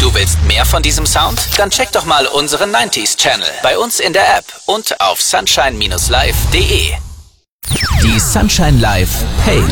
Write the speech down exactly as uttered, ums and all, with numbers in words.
Du willst mehr von diesem Sound? Dann check doch mal unseren neunziger Channel bei uns in der App und auf sunshine Bindestrich live Punkt de. Die Sunshine Live Pay